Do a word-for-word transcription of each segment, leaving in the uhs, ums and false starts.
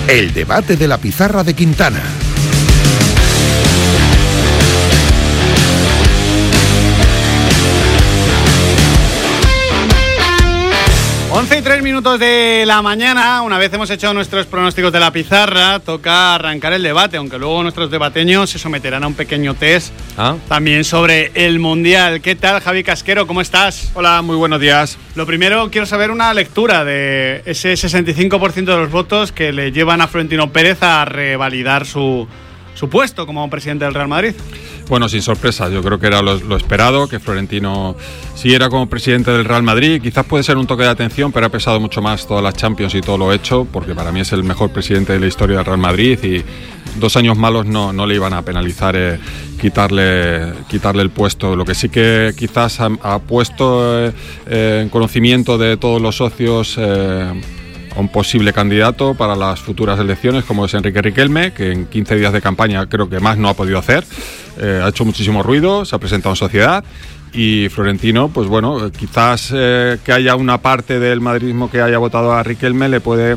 El debate de la pizarra de Quintana. once y tres minutos de la mañana, una vez hemos hecho nuestros pronósticos de la pizarra, toca arrancar el debate, aunque luego nuestros debateños se someterán a un pequeño test ¿Ah? también sobre el Mundial. ¿Qué tal, Javi Casquero? ¿Cómo estás? Hola, muy buenos días. Lo primero, quiero saber una lectura de ese sesenta y cinco por ciento de los votos que le llevan a Florentino Pérez a revalidar su, su puesto como presidente del Real Madrid. Bueno, sin sorpresas, yo creo que era lo, lo esperado, que Florentino siguiera como presidente del Real Madrid. Quizás puede ser un toque de atención, pero ha pesado mucho más todas las Champions y todo lo hecho, porque para mí es el mejor presidente de la historia del Real Madrid y dos años malos no, no le iban a penalizar eh, quitarle, quitarle el puesto. Lo que sí que quizás ha, ha puesto eh, eh, en conocimiento de todos los socios eh, a un posible candidato para las futuras elecciones, como es Enrique Riquelme, que en quince días de campaña creo que más no ha podido hacer. Eh, ha hecho muchísimo ruido, se ha presentado en sociedad y Florentino, pues bueno, quizás eh, que haya una parte del madridismo que haya votado a Riquelme le puede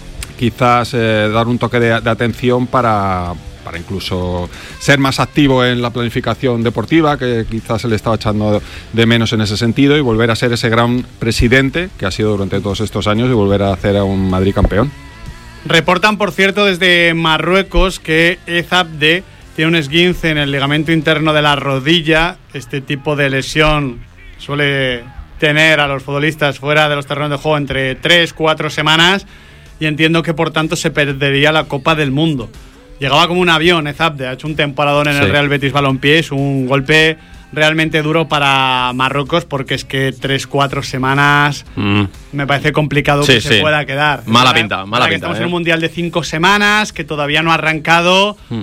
quizás eh, dar un toque de, de atención para, para incluso ser más activo en la planificación deportiva, que quizás se le estaba echando de menos en ese sentido, y volver a ser ese gran presidente que ha sido durante todos estos años y volver a hacer a un Madrid campeón. Reportan, por cierto, desde Marruecos que Ezabde tiene un esguince en el ligamento interno de la rodilla. Este tipo de lesión suele tener a los futbolistas fuera de los terrenos de juego entre tres, cuatro semanas, y entiendo que por tanto se perdería la Copa del Mundo. Llegaba como un avión Ezabde, ha hecho un temporadón en sí. el Real Betis Balompié, es un golpe realmente duro para Marruecos, porque es que tres, cuatro semanas mm. me parece complicado sí, que sí. se pueda quedar. Mala pinta, mala pinta. Estamos eh. en un mundial de cinco semanas que todavía no ha arrancado, mm.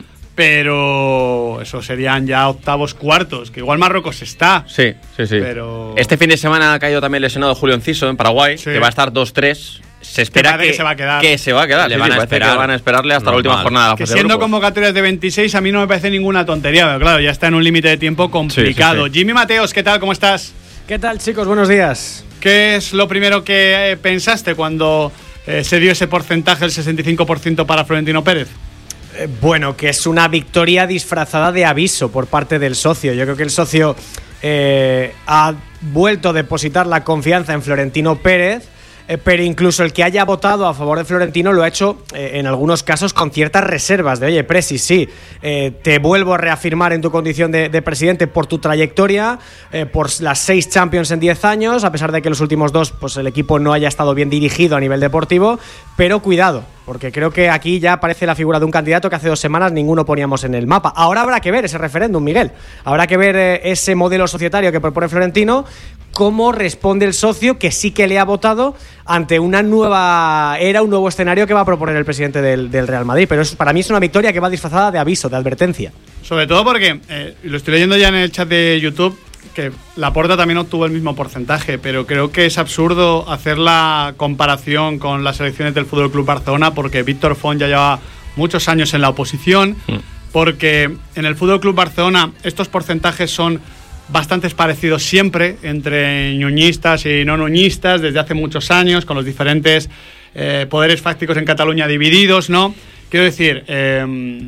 pero eso serían ya octavos, cuartos, que igual Marruecos está. Sí, sí, sí. Pero... Este fin de semana ha caído también lesionado Julio Enciso en Paraguay, sí. que va a estar dos tres. Se espera que, que se va a quedar. Que se va a quedar. Le sí, van, sí, a esperar. Que van a esperarle hasta Normal. la última jornada de la que fase siendo de grupos. Convocatorias de veintiséis a mí no me parece ninguna tontería, pero claro, ya está en un límite de tiempo complicado. Sí, sí, sí. Jimmy Mateos, ¿qué tal? ¿Cómo estás? ¿Qué tal, chicos? Buenos días. ¿Qué es lo primero que eh, pensaste cuando eh, se dio ese porcentaje, el sesenta y cinco por ciento para Florentino Pérez? Eh, bueno, que es una victoria disfrazada de aviso por parte del socio. Yo creo que el socio eh, ha vuelto a depositar la confianza en Florentino Pérez, Eh, pero incluso el que haya votado a favor de Florentino lo ha hecho eh, en algunos casos con ciertas reservas de, oye, Presi, sí, eh, te vuelvo a reafirmar en tu condición de, de presidente por tu trayectoria, eh, por las seis Champions en diez años, a pesar de que los últimos dos pues el equipo no haya estado bien dirigido a nivel deportivo, pero cuidado, porque creo que aquí ya aparece la figura de un candidato que hace dos semanas ninguno poníamos en el mapa. Ahora habrá que ver ese referéndum, Miguel, habrá que ver eh, ese modelo societario que propone Florentino, cómo responde el socio que sí que le ha votado ante una nueva era, un nuevo escenario que va a proponer el presidente del, del Real Madrid. Pero es, para mí es una victoria que va disfrazada de aviso, de advertencia. Sobre todo porque, eh, lo estoy leyendo ya en el chat de YouTube, que Laporta también obtuvo el mismo porcentaje, pero creo que es absurdo hacer la comparación con las elecciones del F C Barcelona, porque Víctor Font ya lleva muchos años en la oposición, mm. porque en el F C Barcelona estos porcentajes son bastante parecidos siempre entre ñuñistas y no ñuñistas desde hace muchos años, con los diferentes eh, poderes fácticos en Cataluña divididos, ¿no? Quiero decir, eh,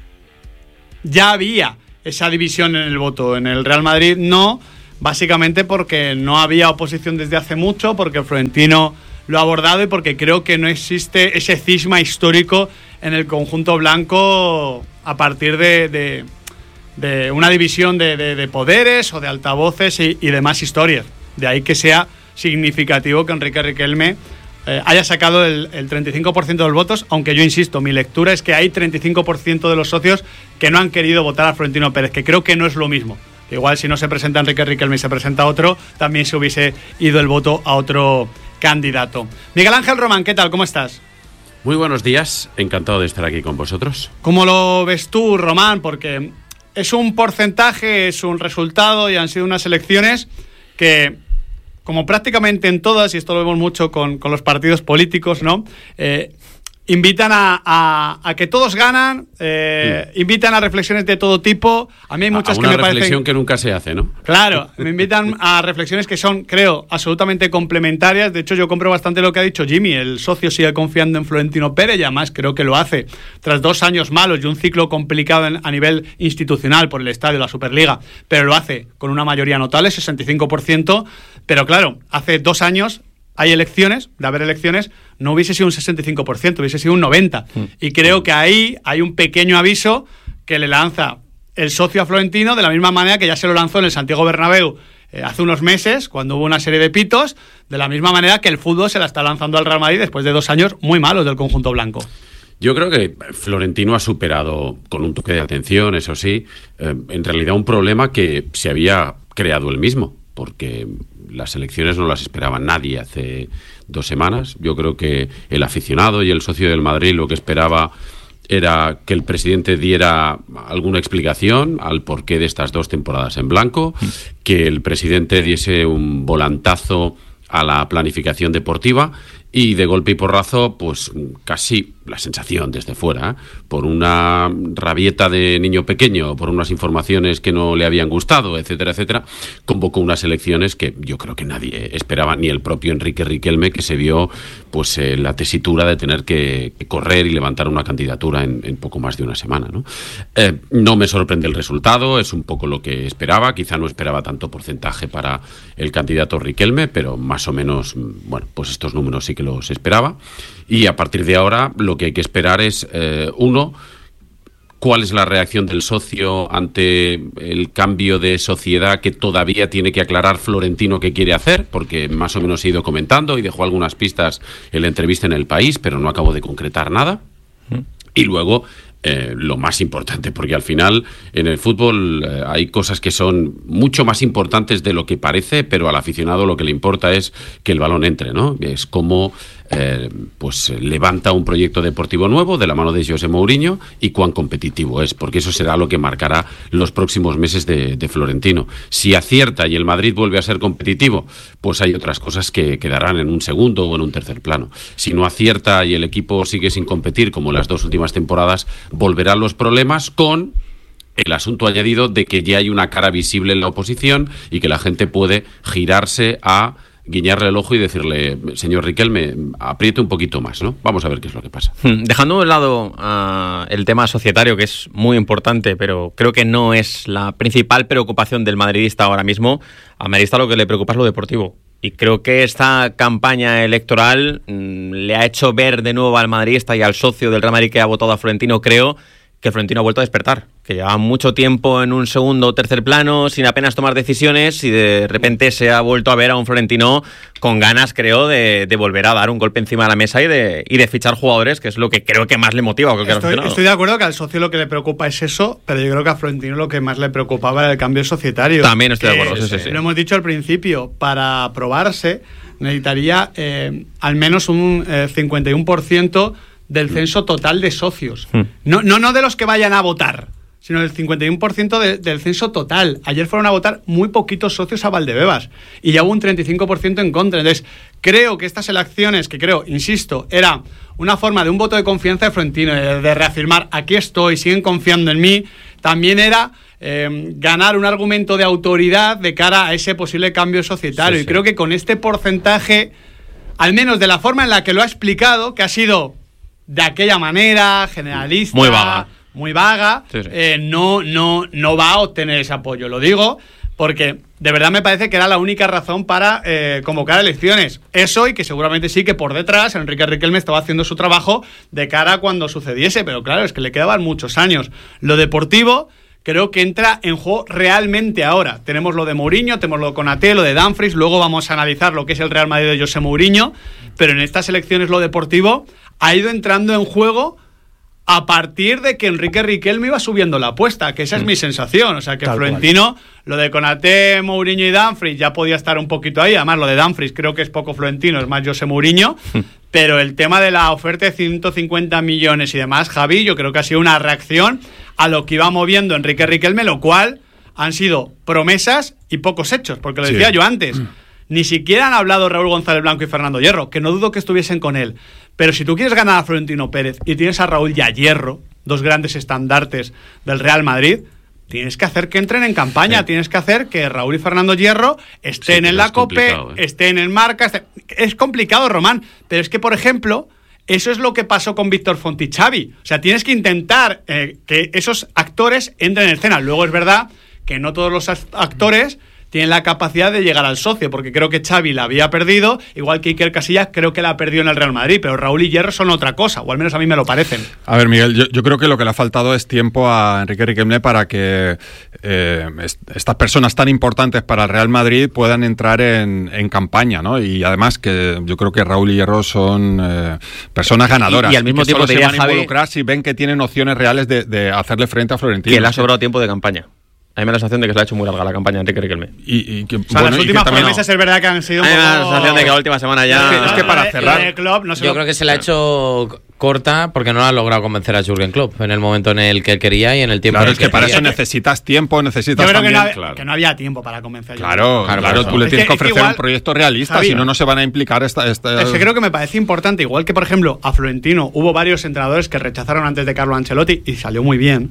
ya había esa división en el voto. En el Real Madrid no, básicamente porque no había oposición desde hace mucho, porque Florentino lo ha abordado y porque creo que no existe ese cisma histórico en el conjunto blanco a partir de... de de una división de, de, de poderes o de altavoces y, y demás historias. De ahí que sea significativo que Enrique Riquelme eh, haya sacado el, el treinta y cinco por ciento de los votos, aunque yo insisto, mi lectura es que hay treinta y cinco por ciento de los socios que no han querido votar a Florentino Pérez, que creo que no es lo mismo. Igual si no se presenta Enrique Riquelme y se presenta otro, también se hubiese ido el voto a otro candidato. Miguel Ángel Román, ¿qué tal? ¿Cómo estás? Muy buenos días, encantado de estar aquí con vosotros. ¿Cómo lo ves tú, Román? Porque es un porcentaje, es un resultado y han sido unas elecciones que, como prácticamente en todas, y esto lo vemos mucho con, con los partidos políticos, ¿no? Eh, invitan a, a, a que todos ganan, eh, mm. invitan a reflexiones de todo tipo. A mí hay muchas a que me parecen... Una reflexión que nunca se hace, ¿no? Claro, me invitan a reflexiones que son, creo, absolutamente complementarias. De hecho, yo compro bastante lo que ha dicho Jimmy. El socio sigue confiando en Florentino Pérez y además creo que lo hace tras dos años malos y un ciclo complicado en, a nivel institucional por el estadio, la Superliga, pero lo hace con una mayoría notable, sesenta y cinco por ciento. Pero claro, hace dos años... hay elecciones, de haber elecciones, no hubiese sido un sesenta y cinco por ciento, hubiese sido un noventa por ciento. Mm. Y creo que ahí hay un pequeño aviso que le lanza el socio a Florentino, de la misma manera que ya se lo lanzó en el Santiago Bernabéu eh, hace unos meses, cuando hubo una serie de pitos, de la misma manera que el fútbol se la está lanzando al Real Madrid después de dos años muy malos del conjunto blanco. Yo creo que Florentino ha superado, con un toque de atención, eso sí, eh, en realidad un problema que se había creado él mismo, porque las elecciones no las esperaba nadie hace dos semanas. Yo creo que el aficionado y el socio del Madrid lo que esperaba era que el presidente diera alguna explicación al porqué de estas dos temporadas en blanco, que el presidente diese un volantazo a la planificación deportiva y de golpe y porrazo, pues casi la sensación desde fuera, ¿eh? por una rabieta de niño pequeño, por unas informaciones que no le habían gustado, etcétera, etcétera, convocó unas elecciones que yo creo que nadie esperaba, ni el propio Enrique Riquelme, que se vio pues eh, la tesitura de tener que, que correr y levantar una candidatura en, en poco más de una semana, ¿no? Eh, no me sorprende el resultado, es un poco lo que esperaba, quizá no esperaba tanto porcentaje para el candidato Riquelme, pero más o menos, bueno, pues estos números sí que los esperaba. Y a partir de ahora lo que hay que esperar es, eh, uno, cuál es la reacción del socio ante el cambio de sociedad que todavía tiene que aclarar Florentino qué quiere hacer, porque más o menos se ha ido comentando y dejó algunas pistas en la entrevista en El País, pero no acabó de concretar nada. Y luego, eh, lo más importante, porque al final en el fútbol eh, hay cosas que son mucho más importantes de lo que parece, pero al aficionado lo que le importa es que el balón entre, ¿no? Es como eh, pues levanta un proyecto deportivo nuevo de la mano de José Mourinho y cuán competitivo es, porque eso será lo que marcará los próximos meses de, de Florentino. Si acierta y el Madrid vuelve a ser competitivo, pues hay otras cosas que quedarán en un segundo o en un tercer plano. Si no acierta y el equipo sigue sin competir, como las dos últimas temporadas, volverán los problemas, con el asunto añadido de que ya hay una cara visible en la oposición y que la gente puede girarse a guiñarle el ojo y decirle: señor Riquelme, apriete un poquito más, ¿no? Vamos a ver qué es lo que pasa. Dejando de lado uh, el tema societario, que es muy importante, pero creo que no es la principal preocupación del madridista ahora mismo. Al madridista lo que le preocupa es lo deportivo. Y creo que esta campaña electoral mmm, le ha hecho ver de nuevo al madridista y al socio del Real Madrid que ha votado a Florentino, creo, que Florentino ha vuelto a despertar, que llevaba mucho tiempo en un segundo o tercer plano sin apenas tomar decisiones y de repente se ha vuelto a ver a un Florentino con ganas, creo, de, de volver a dar un golpe encima de la mesa y de, y de fichar jugadores, que es lo que creo que más le motiva. Que estoy, estoy de acuerdo que al socio lo que le preocupa es eso, pero yo creo que a Florentino lo que más le preocupaba era el cambio societario. También estoy de acuerdo, es, sí, sí, sí. Lo hemos dicho al principio, para aprobarse necesitaría eh, al menos un eh, cincuenta y uno por ciento del censo total de socios. Hmm. No, no, no de los que vayan a votar, sino del cincuenta y uno por ciento de, del censo total. Ayer fueron a votar muy poquitos socios a Valdebebas y ya hubo un treinta y cinco por ciento en contra. Entonces, creo que estas elecciones, que creo, insisto, era una forma de un voto de confianza de Florentino, de, de reafirmar: aquí estoy, siguen confiando en mí. También era eh, ganar un argumento de autoridad de cara a ese posible cambio societario. Sí, sí. Y creo que con este porcentaje, al menos de la forma en la que lo ha explicado, que ha sido de aquella manera, generalista, muy vaga, muy vaga sí, sí. Eh, no, no, no va a obtener ese apoyo. Lo digo porque de verdad me parece que era la única razón para eh, convocar elecciones. Eso, y que seguramente sí que por detrás Enrique Riquelme estaba haciendo su trabajo de cara a cuando sucediese, pero claro, es que le quedaban muchos años. Lo deportivo creo que entra en juego realmente ahora. Tenemos lo de Mourinho, tenemos lo de Konaté, lo de Dumfries, luego vamos a analizar lo que es el Real Madrid de José Mourinho, pero en estas elecciones lo deportivo ha ido entrando en juego a partir de que Enrique Riquelme iba subiendo la apuesta, que esa es mi sensación. O sea, que Tal Florentino, cual. Lo de Konaté, Mourinho y Dumfries ya podía estar un poquito ahí. Además, lo de Dumfries creo que es poco Florentino, es más José Mourinho. Pero el tema de la oferta de ciento cincuenta millones y demás, Javi, yo creo que ha sido una reacción a lo que iba moviendo Enrique Riquelme, lo cual han sido promesas y pocos hechos, porque lo decía sí. yo antes. Ni siquiera han hablado Raúl González Blanco y Fernando Hierro, que no dudo que estuviesen con él. Pero si tú quieres ganar a Florentino Pérez y tienes a Raúl y a Hierro, dos grandes estandartes del Real Madrid, tienes que hacer que entren en campaña, sí. Tienes que hacer que Raúl y Fernando Hierro estén sí, en la COPE, ¿eh? estén en Marca. Estén... Es complicado, Román, pero es que, por ejemplo, eso es lo que pasó con Víctor Font y Xavi. O sea, tienes que intentar eh, que esos actores entren en escena. Luego es verdad que no todos los actores tienen la capacidad de llegar al socio, porque creo que Xavi la había perdido, igual que Iker Casillas creo que la perdió en el Real Madrid, pero Raúl y Hierro son otra cosa, o al menos a mí me lo parecen. A ver, Miguel, yo, yo creo que lo que le ha faltado es tiempo a Enrique Riquelme para que eh, est- estas personas tan importantes para el Real Madrid puedan entrar en, en campaña, ¿no? Y además que yo creo que Raúl y Hierro son eh, personas ganadoras. Y, y al mismo y que tiempo solo te se van diría, a Javi, involucrar si ven que tienen opciones reales de, de hacerle frente a Florentino. Que le ha sobrado tiempo de campaña. A mí me da la sensación de que se le ha hecho muy larga la campaña de Enrique Riquelme. Y, y que, o sea, bueno, las últimas también, promesas no. Es verdad que han sido un poco... A mí me da la sensación de que la última semana ya... Es que, es que para cerrar... El club no se Yo lo... creo que se le ha hecho corta porque no lo ha logrado convencer a Jürgen Klopp en el momento en el que él quería y en el tiempo claro, en el es que, que para quería. eso necesitas tiempo, necesitas Yo creo también... que no, había, claro. que no había tiempo para convencer a Claro, claro, claro, tú le tienes que, que ofrecer igual, un proyecto realista, Javi, si no, no se van a implicar esta... esta... Es que creo que me parece importante, igual que, por ejemplo, a Florentino hubo varios entrenadores que rechazaron antes de Carlo Ancelotti y salió muy bien.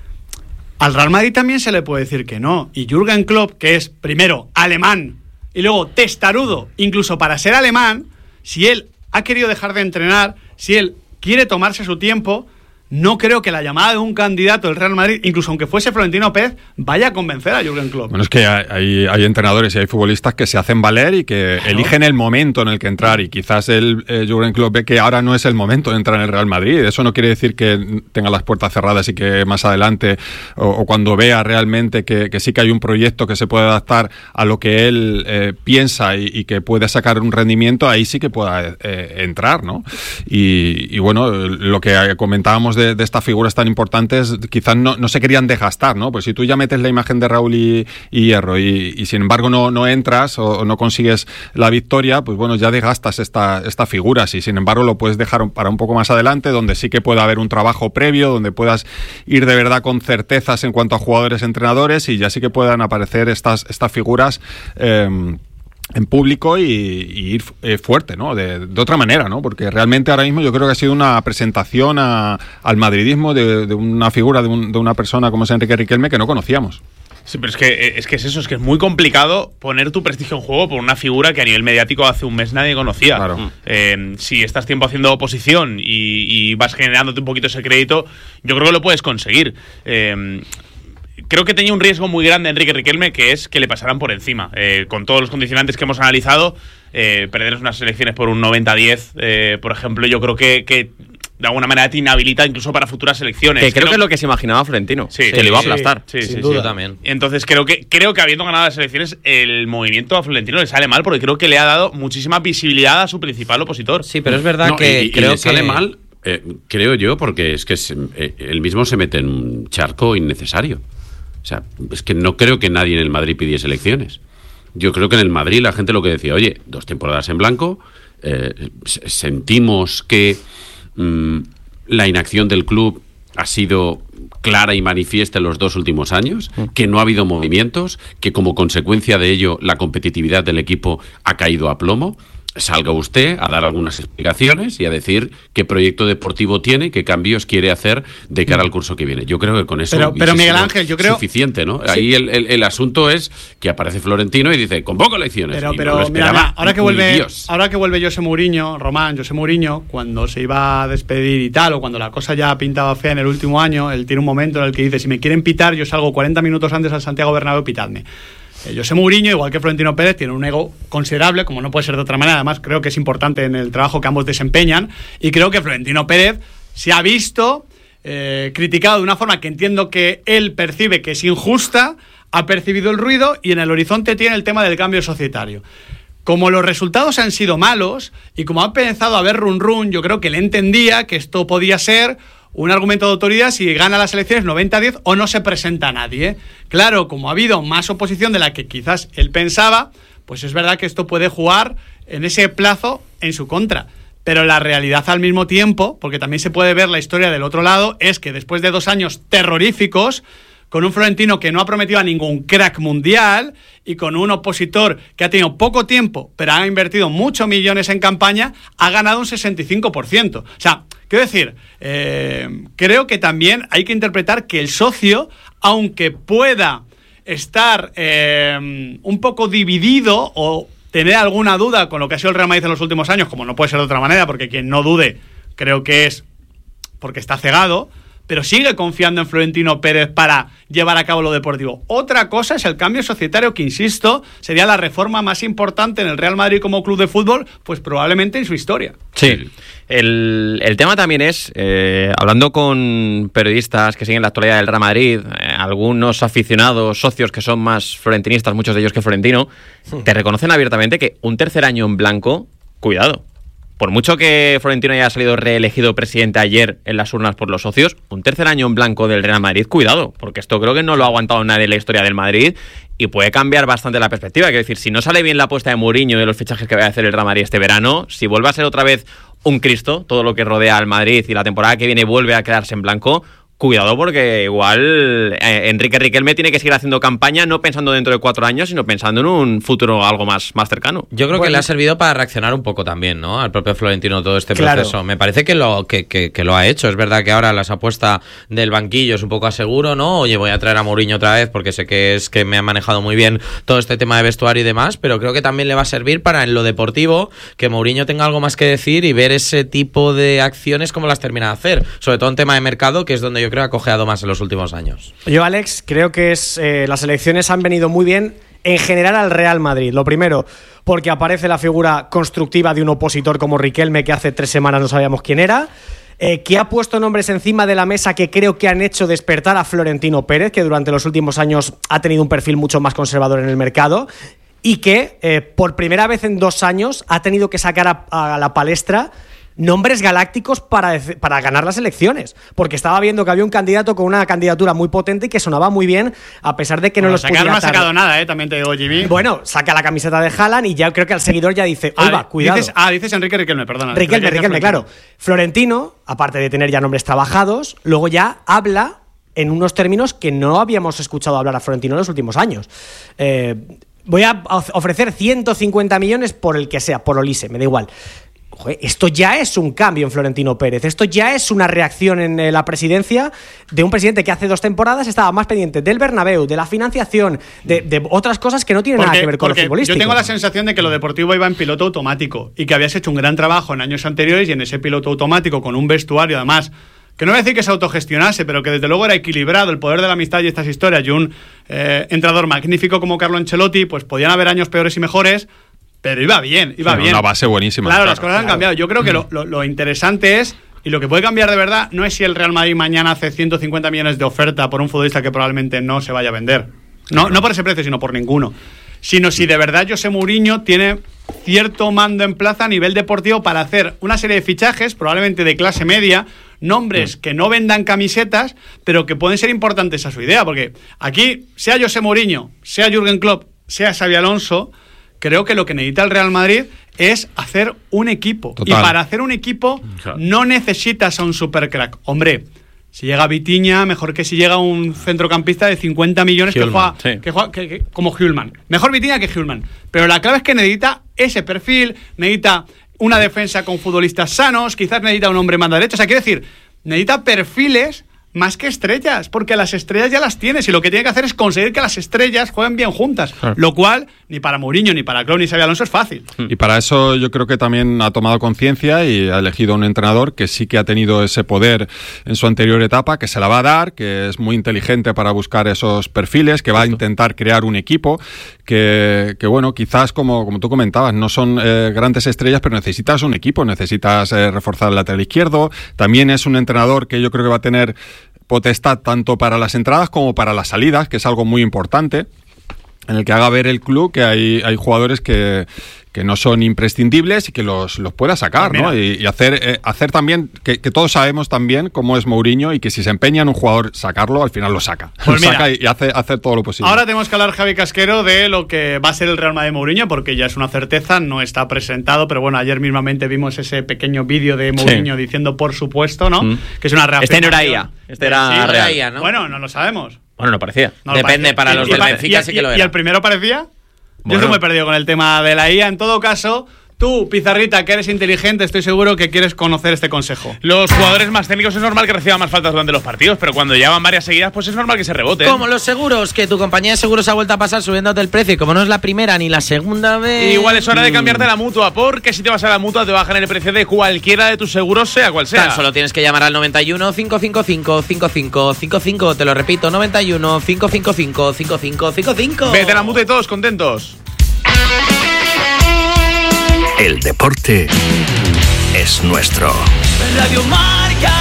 Al Real Madrid también se le puede decir que no. Y Jürgen Klopp, que es primero alemán y luego testarudo, incluso para ser alemán, si él ha querido dejar de entrenar, si él quiere tomarse su tiempo, no creo que la llamada de un candidato del Real Madrid, incluso aunque fuese Florentino Pérez, vaya a convencer a Jürgen Klopp. Bueno, es que hay, hay entrenadores y hay futbolistas que se hacen valer y que claro. eligen el momento en el que entrar, y quizás el eh, Jürgen Klopp ve que ahora no es el momento de entrar en el Real Madrid. Eso no quiere decir que tenga las puertas cerradas y que más adelante o, o cuando vea realmente que, que sí que hay un proyecto que se puede adaptar a lo que él eh, piensa y, y que puede sacar un rendimiento, ahí sí que pueda eh, entrar, ¿no? Y, y bueno, lo que comentábamos de De, de estas figuras tan importantes quizás no, no se querían desgastar, ¿no? Pues si tú ya metes la imagen de Raúl y, y Hierro y, y sin embargo no, no entras o, o no consigues la victoria, pues bueno, ya desgastas esta, estas figuras y sin embargo lo puedes dejar para un poco más adelante, donde sí que pueda haber un trabajo previo, donde puedas ir de verdad con certezas en cuanto a jugadores, entrenadores, y ya sí que puedan aparecer estas, estas figuras eh, en público y, y ir eh, fuerte, ¿no? De, de otra manera, ¿no? Porque realmente ahora mismo yo creo que ha sido una presentación a, al madridismo de, de una figura, de, un, de una persona como es Enrique Riquelme que no conocíamos. Sí, pero es que, es que es eso, es que es muy complicado poner tu prestigio en juego por una figura que a nivel mediático hace un mes nadie conocía. Claro. Eh, si estás tiempo haciendo oposición y, y vas generándote un poquito ese crédito, yo creo que lo puedes conseguir. Eh, Creo que tenía un riesgo muy grande Enrique Riquelme, que es que le pasaran por encima. Eh, con todos los condicionantes que hemos analizado, eh, perder unas elecciones por un noventa diez, eh, por ejemplo, yo creo que, que de alguna manera te inhabilita incluso para futuras elecciones. Que creo no... que es lo que se imaginaba Florentino, sí, que sí, le iba a sí, aplastar. Sí, sí, Sin sí, duda sí. también. Entonces creo que, creo que habiendo ganado las elecciones, el movimiento a Florentino le sale mal, porque creo que le ha dado muchísima visibilidad a su principal opositor. Sí, pero es verdad no, que y, y creo le que sale mal, eh, creo yo, porque es que se, eh, él mismo se mete en un charco innecesario. O sea, es que no creo que nadie en el Madrid pidiese elecciones. Yo creo que en el Madrid la gente lo que decía, oye, dos temporadas en blanco, eh, sentimos que mmm, la inacción del club ha sido clara y manifiesta en los dos últimos años, que no ha habido movimientos, que como consecuencia de ello la competitividad del equipo ha caído a plomo. Salga usted a dar algunas explicaciones y a decir qué proyecto deportivo tiene, qué cambios quiere hacer de cara al curso que viene. Yo creo que con eso pero, pero Miguel Ángel, yo creo suficiente, ¿no? Sí. Ahí el, el, el asunto es que aparece Florentino y dice, convoco elecciones. Pero, y pero no lo mira, esperaba mira, ahora que vuelve, Dios. ahora que vuelve José Mourinho, Román, José Mourinho, cuando se iba a despedir y tal, o cuando la cosa ya pintaba fea en el último año, él tiene un momento en el que dice, si me quieren pitar, yo salgo cuarenta minutos antes al Santiago Bernabéu, pitadme. Eh, José Mourinho, igual que Florentino Pérez, tiene un ego considerable, como no puede ser de otra manera. Además, creo que es importante en el trabajo que ambos desempeñan. Y creo que Florentino Pérez se ha visto eh, criticado de una forma que entiendo que él percibe que es injusta, ha percibido el ruido y en el horizonte tiene el tema del cambio societario. Como los resultados han sido malos y como ha empezado a haber run run, yo creo que él entendía que esto podía ser un argumento de autoridad si gana las elecciones noventa a diez o no se presenta nadie. Claro, como ha habido más oposición de la que quizás él pensaba, pues es verdad que esto puede jugar en ese plazo en su contra. Pero la realidad al mismo tiempo, porque también se puede ver la historia del otro lado, es que después de dos años terroríficos, con un Florentino que no ha prometido a ningún crack mundial y con un opositor que ha tenido poco tiempo, pero ha invertido muchos millones en campaña, ha ganado un sesenta y cinco por ciento. O sea, quiero decir, eh, creo que también hay que interpretar que el socio, aunque pueda estar eh, un poco dividido o tener alguna duda con lo que ha sido el Real Madrid en los últimos años, como no puede ser de otra manera, porque quien no dude creo que es porque está cegado, pero sigue confiando en Florentino Pérez para llevar a cabo lo deportivo. Otra cosa es el cambio societario, que insisto, sería la reforma más importante en el Real Madrid como club de fútbol, pues probablemente en su historia. Sí, el, el tema también es, eh, hablando con periodistas que siguen la actualidad del Real Madrid, eh, algunos aficionados, socios que son más florentinistas, muchos de ellos que Florentino, te reconocen abiertamente que un tercer año en blanco, cuidado. Por mucho que Florentino haya salido reelegido presidente ayer en las urnas por los socios, un tercer año en blanco del Real Madrid, cuidado, porque esto creo que no lo ha aguantado nadie en la historia del Madrid y puede cambiar bastante la perspectiva. Quiero decir, si no sale bien la apuesta de Mourinho y de los fichajes que va a hacer el Real Madrid este verano, si vuelve a ser otra vez un Cristo, todo lo que rodea al Madrid y la temporada que viene vuelve a quedarse en blanco, cuidado, porque igual eh, Enrique Riquelme tiene que seguir haciendo campaña no pensando dentro de cuatro años, sino pensando en un futuro algo más, más cercano. Yo creo bueno, que le ha servido para reaccionar un poco también, ¿no? Al propio Florentino todo este claro. proceso. Me parece que lo, que, que, que lo ha hecho. Es verdad que ahora las apuestas del banquillo es un poco a seguro, ¿no? Oye, voy a traer a Mourinho otra vez porque sé que es que me ha manejado muy bien todo este tema de vestuario y demás, pero creo que también le va a servir para en lo deportivo que Mourinho tenga algo más que decir y ver ese tipo de acciones como las termina de hacer. Sobre todo en tema de mercado, que es donde yo creo que ha cojeado más en los últimos años. Yo, Alex, creo que es eh, las elecciones han venido muy bien en general al Real Madrid. Lo primero, porque aparece la figura constructiva de un opositor como Riquelme, que hace tres semanas no sabíamos quién era, eh, que ha puesto nombres encima de la mesa que creo que han hecho despertar a Florentino Pérez, que durante los últimos años ha tenido un perfil mucho más conservador en el mercado, y que eh, por primera vez en dos años ha tenido que sacar a, a la palestra nombres galácticos para, para ganar las elecciones, porque estaba viendo que había un candidato con una candidatura muy potente y que sonaba muy bien, a pesar de que bueno, no los sacar pudiera no ha atar. sacado nada, ¿eh? También te digo, Jimmy. Bueno, saca la camiseta de Haaland y ya creo que al seguidor ya dice, oiga, ah, cuidado. Dices, ah, dices Enrique Riquelme, perdona. Riquelme, Riquelme, claro. Florentino, aparte de tener ya nombres trabajados, luego ya habla en unos términos que no habíamos escuchado hablar a Florentino en los últimos años. Eh, voy a ofrecer ciento cincuenta millones por el que sea, por Olise, me da igual. Joder, esto ya es un cambio en Florentino Pérez, esto ya es una reacción en eh, la presidencia de un presidente que hace dos temporadas estaba más pendiente del Bernabéu, de la financiación, de, de otras cosas que no tienen porque, nada que ver con lo futbolístico. Yo tengo la sensación de que lo deportivo iba en piloto automático y que habías hecho un gran trabajo en años anteriores y en ese piloto automático con un vestuario además que no voy a decir que se autogestionase, pero que desde luego era equilibrado, el poder de la amistad y estas historias, y un eh, entrenador magnífico como Carlo Ancelotti, pues podían haber años peores y mejores, pero iba bien, iba sí, bien. Una base buenísima. Claro, claro las cosas claro. han cambiado. Yo creo que lo, lo, lo interesante es, y lo que puede cambiar de verdad, no es si el Real Madrid mañana hace ciento cincuenta millones de oferta por un futbolista que probablemente no se vaya a vender. No, no por ese precio, sino por ninguno. Sino si de verdad José Mourinho tiene cierto mando en plaza a nivel deportivo para hacer una serie de fichajes, probablemente de clase media, nombres que no vendan camisetas, pero que pueden ser importantes a su idea, porque aquí, sea José Mourinho, sea Jürgen Klopp, sea Xabi Alonso, creo que lo que necesita el Real Madrid es hacer un equipo. Total. Y para hacer un equipo no necesitas a un supercrack. Hombre, si llega Vitinha, mejor que si llega un centrocampista de cincuenta millones que juega, sí. que juega que, que, como Hjulman. Mejor Vitinha que Hjulman. Pero la clave es que necesita ese perfil, necesita una defensa con futbolistas sanos, quizás necesita un hombre manda derecho. O sea, quiero decir, necesita perfiles más que estrellas, porque las estrellas ya las tienes y lo que tiene que hacer es conseguir que las estrellas jueguen bien juntas, claro. Lo cual ni para Mourinho, ni para Klopp, ni Xabi Alonso es fácil. Y para eso yo creo que también ha tomado conciencia y ha elegido un entrenador que sí que ha tenido ese poder en su anterior etapa, que se la va a dar, que es muy inteligente para buscar esos perfiles, que va a intentar crear un equipo, que, que bueno, quizás como, como tú comentabas, no son eh, grandes estrellas, pero necesitas un equipo, necesitas eh, reforzar el lateral izquierdo. También es un entrenador que yo creo que va a tener potestad tanto para las entradas como para las salidas, que es algo muy importante, en el que haga ver el club que hay, hay jugadores que, que no son imprescindibles y que los, los pueda sacar, pues ¿no? Y, y hacer, eh, hacer también, que, que todos sabemos también cómo es Mourinho y que si se empeña en un jugador sacarlo, al final lo saca. Pues lo mira, saca y, y hace hacer todo lo posible. Ahora tenemos que hablar, Javi Casquero, de lo que va a ser el Real Madrid de Mourinho, porque ya es una certeza, no está presentado, pero bueno, ayer mismamente vimos ese pequeño vídeo de Mourinho sí. diciendo por supuesto, ¿no? Mm. Que es una reafirmación. Este no era I A, este era sí, real. I A, ¿no? Bueno, no lo sabemos. Bueno, no parecía. No lo Depende, parecía. para Y- los y del pa- Benfica y- sí que lo y- era. ¿Y el primero parecía? Bueno. Yo estoy muy perdido con el tema de la I A. En todo caso, tú, Pizarrita, que eres inteligente, estoy seguro que quieres conocer este consejo. Los jugadores más técnicos es normal que reciban más faltas durante los partidos, pero cuando ya van varias seguidas, pues es normal que se reboten. Como los seguros, que tu compañía de seguros ha vuelto a pasar subiéndote el precio y como no es la primera ni la segunda vez... Igual es hora de mm, cambiarte a la mutua, porque si te vas a la mutua te bajan el precio de cualquiera de tus seguros, sea cual sea. Tan solo tienes que llamar al noventa y uno, cinco cinco cinco, cinco cinco cinco cinco. Te lo repito, noventa y uno, cinco cinco cinco, cinco cinco cinco cinco. Vete a la mutua y todos contentos. El deporte es nuestro. Radio Marca.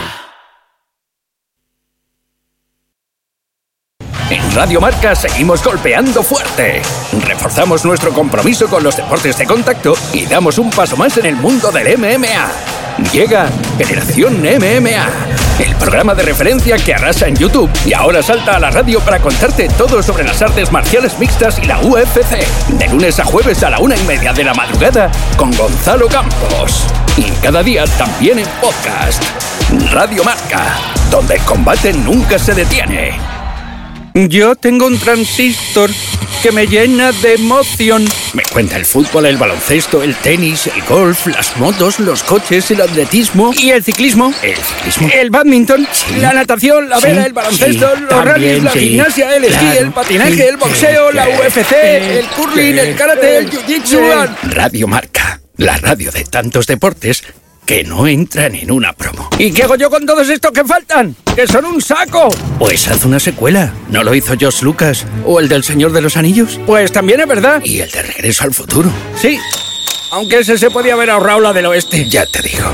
En Radio Marca seguimos golpeando fuerte. Reforzamos nuestro compromiso con los deportes de contacto y damos un paso más en el mundo del M M A. Llega Generación M M A, el programa de referencia que arrasa en YouTube y ahora salta a la radio para contarte todo sobre las artes marciales mixtas y la U F C. De lunes a jueves a la una y media de la madrugada con Gonzalo Campos. Y cada día también en podcast. Radio Marca, donde el combate nunca se detiene. Yo tengo un transistor que me llena de emoción. Me cuenta el fútbol, el baloncesto, el tenis, el golf, las motos, los coches, el atletismo y el ciclismo. El ciclismo. El badminton, sí, la natación, la vela, sí, el baloncesto, sí, los rallies, la sí, gimnasia, el esquí, claro, el patinaje, sí, el boxeo, sí, la U F C, el curling, sí, el karate, el jiu-jitsu. Sí. Radio Marca, la radio de tantos deportes que no entran en una promo. ¿Y qué hago yo con todos estos que faltan? ¡Que son un saco! Pues haz una secuela. ¿No lo hizo George Lucas? ¿O el del Señor de los Anillos? Pues también es verdad. ¿Y el de Regreso al Futuro? Sí, aunque ese se podía haber ahorrado la del oeste. Ya te digo.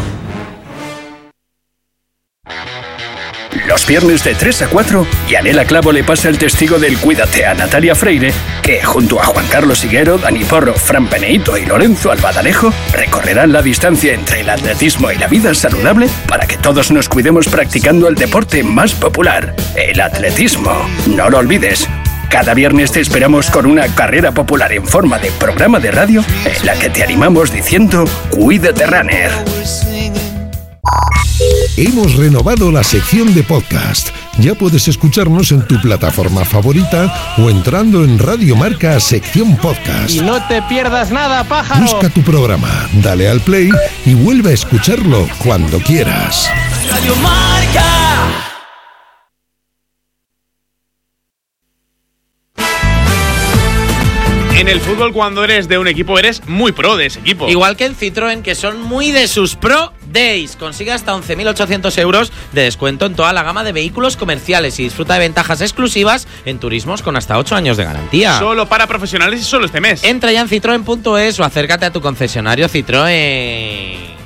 Los viernes de tres a cuatro, Yanela Clavo le pasa el testigo del Cuídate a Natalia Freire, que junto a Juan Carlos Higuero, Dani Porro, Fran Peneito y Lorenzo Albadalejo recorrerán la distancia entre el atletismo y la vida saludable para que todos nos cuidemos practicando el deporte más popular, el atletismo. No lo olvides. Cada viernes te esperamos con una carrera popular en forma de programa de radio en la que te animamos diciendo Cuídate Runner. Hemos renovado la sección de podcast. Ya puedes escucharnos en tu plataforma favorita o entrando en Radio Marca sección podcast. Y no te pierdas nada, pájaro. Busca tu programa, dale al play y vuelve a escucharlo cuando quieras. Radio Marca. En el fútbol, cuando eres de un equipo, eres muy pro de ese equipo. Igual que en Citroën, que son muy de sus Pro Days. Consigue hasta once mil ochocientos euros de descuento en toda la gama de vehículos comerciales y disfruta de ventajas exclusivas en turismos con hasta ocho años de garantía. Solo para profesionales y solo este mes. Entra ya en citroen punto es o acércate a tu concesionario Citroën.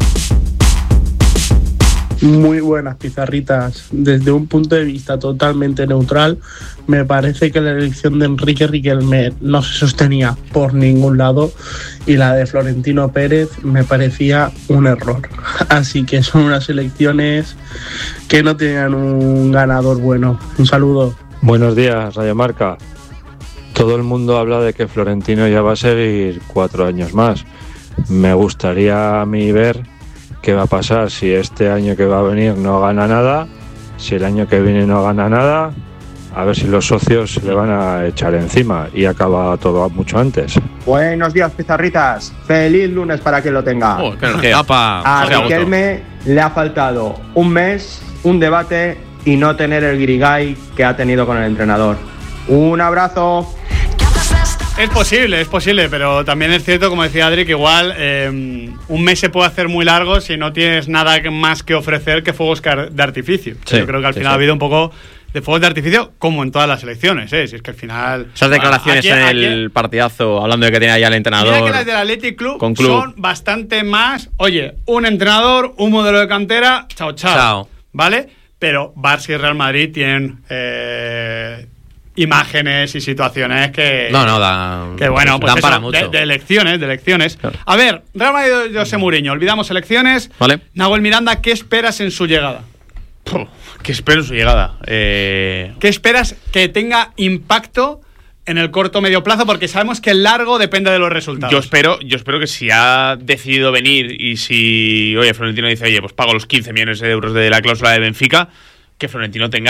Muy buenas, pizarritas. Desde un punto de vista totalmente neutral, me parece que la elección de Enrique Riquelme no se sostenía por ningún lado y la de Florentino Pérez me parecía un error. Así que son unas elecciones que no tenían un ganador bueno. Un saludo. Buenos días, Radio Marca. Todo el mundo habla de que Florentino ya va a seguir cuatro años más. Me gustaría a mí ver qué va a pasar si este año que va a venir no gana nada, si el año que viene no gana nada, a ver si los socios se le van a echar encima y acaba todo mucho antes. Buenos días, pizarritas. Feliz lunes para quien lo tenga. Oh, qué energía. A Riquelme le ha faltado un mes, un debate y no tener el guirigay que ha tenido con el entrenador. Un abrazo. Es posible, es posible, pero también es cierto, como decía Adri, que igual eh, un mes se puede hacer muy largo si no tienes nada más que ofrecer que fuegos de artificio. Sí, yo creo que al sí, final sí. ha habido un poco de fuegos de artificio, como en todas las elecciones, ¿eh? Si es que al final... Esas declaraciones bueno, aquí, en el aquí, partidazo, hablando de que tenía ya el entrenador... Mira que las del Athletic Club, con club son bastante más... Oye, un entrenador, un modelo de cantera, chao, chao. Chao. ¿Vale? Pero Barça y Real Madrid tienen... Eh, imágenes y situaciones que no no da que bueno pues dan eso, para mucho. De, de elecciones de elecciones claro. A ver, Real Madrid de José Mourinho, olvidamos elecciones, vale. Nahuel Miranda, ¿qué esperas en su llegada? Puh, ¿qué espero en su llegada? Eh... ¿Qué esperas que tenga impacto en el corto o medio plazo? Porque sabemos que el largo depende de los resultados. Yo espero, yo espero que si ha decidido venir y si, oye, Florentino dice, oye, pues pago los quince millones de euros de la cláusula de Benfica, que Florentino tenga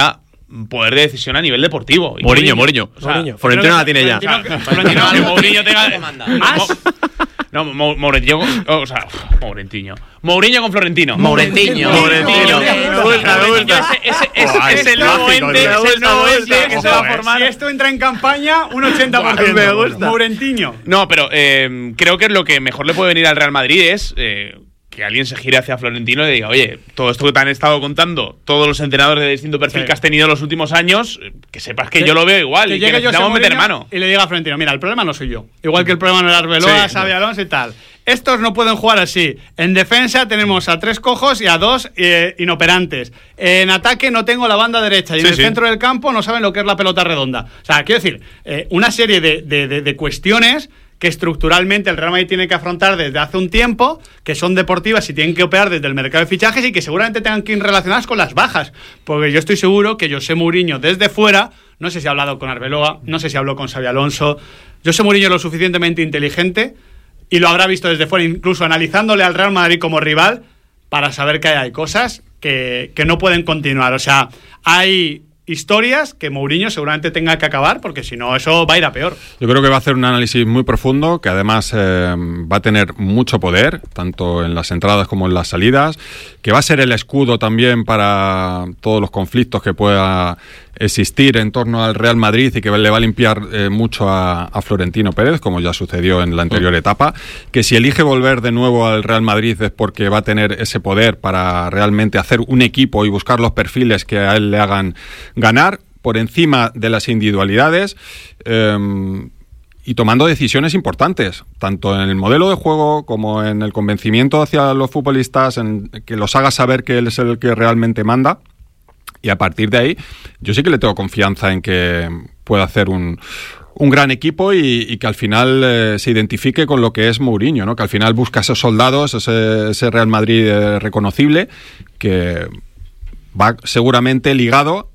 poder de decisión a nivel deportivo. Y Mourinho, Mourinho. O sea, Mourinho. Florentino la tiene ya. Florentino, Florentino, que Mourinho tenga más. No, Mou- Mourinho, o sea, Mourinho. Mourinho con Florentino. Mourinho. Mourinho. Me gusta, me gusta. Ese- ese- ese- Es el nuevo ente, es el nuevo ente que se va a formar. Si esto entra en campaña, un ochenta por ciento. Me gusta. Mourinho. No, pero eh, creo que lo que mejor le puede venir al Real Madrid es eh, que alguien se gire hacia Florentino y le diga, oye, todo esto que te han estado contando, todos los entrenadores de distinto perfil Sí. que has tenido en los últimos años, eh, que sepas que Que- yo lo veo igual que y que llegue José necesitamos meter Mourinho mano. y le diga a Florentino, mira, el problema no soy yo. Igual que el problema no era Arbeloa, Sí, Xabi no. Alonso y tal. Estos no pueden jugar así. En defensa tenemos a tres cojos y a dos eh, inoperantes. En ataque no tengo la banda derecha y en Sí, el sí. centro del campo no saben lo que es la pelota redonda. O sea, quiero decir, eh, una serie de, de- de- de cuestiones que estructuralmente el Real Madrid tiene que afrontar desde hace un tiempo, que son deportivas y tienen que operar desde el mercado de fichajes y que seguramente tengan que ir relacionadas con las bajas. Porque yo estoy seguro que José Mourinho desde fuera, no sé si ha hablado con Arbeloa, no sé si habló con Xabi Alonso, José Mourinho es lo suficientemente inteligente y lo habrá visto desde fuera, incluso analizándole al Real Madrid como rival, para saber que hay cosas que, que no pueden continuar. O sea, hay historias que Mourinho seguramente tenga que acabar, porque si no, eso va a ir a peor. Yo creo que va a hacer un análisis muy profundo, que además eh, va a tener mucho poder, tanto en las entradas como en las salidas, que va a ser el escudo también para todos los conflictos que pueda existir en torno al Real Madrid y que le va a limpiar eh, mucho a, a Florentino Pérez, como ya sucedió en la anterior mm. etapa, que si elige volver de nuevo al Real Madrid es porque va a tener ese poder para realmente hacer un equipo y buscar los perfiles que a él le hagan ganar por encima de las individualidades eh, y tomando decisiones importantes, tanto en el modelo de juego como en el convencimiento hacia los futbolistas, en que los haga saber que él es el que realmente manda. Y a partir de ahí, yo sí que le tengo confianza en que pueda hacer un, un gran equipo y, y que al final eh, se identifique con lo que es Mourinho, ¿no? Que al final busca esos soldados, ese, ese Real Madrid eh, reconocible, que va seguramente ligado